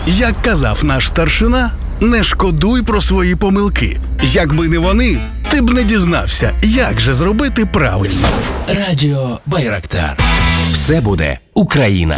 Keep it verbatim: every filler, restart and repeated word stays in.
Як казав наш старшина, не шкодуй про свої помилки. Якби не вони, ти б не дізнався, як же зробити правильно. Радіо Байрактар. Все буде Україна.